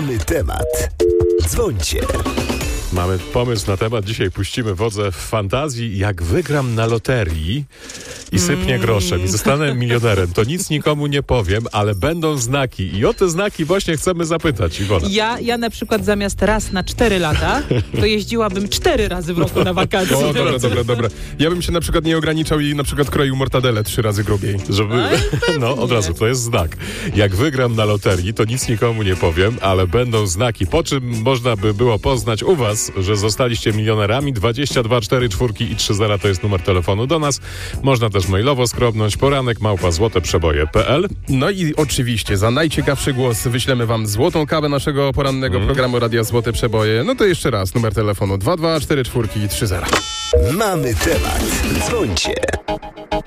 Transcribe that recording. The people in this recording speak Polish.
Mamy temat. Dzwońcie. Mamy pomysł na temat. Dzisiaj puścimy wodze w fantazji. Jak wygram na loterii i sypnie groszem i zostanę milionerem, to nic nikomu nie powiem, ale będą znaki. I o te znaki właśnie chcemy zapytać, Iwona. Ja na przykład zamiast raz na 4 lata, to jeździłabym 4 razy w roku na wakacje. O, dobra. Ja bym się na przykład nie ograniczał i na przykład kroił mortadelę 3 razy grubiej. Żeby, no od razu, to jest znak. Jak wygram na loterii, to nic nikomu nie powiem, ale będą znaki. Po czym można by było poznać u was, że zostaliście milionerami? 22 4 4 i 3 0 to jest numer telefonu do nas. Można też mailowo skrobnąć poranek@złoteprzeboje.pl. No i oczywiście za najciekawszy głos wyślemy wam złotą kawę naszego porannego programu Radia Złote Przeboje. No to jeszcze raz, numer telefonu 22 4 4 i 3 0. Mamy temat. Dzwońcie.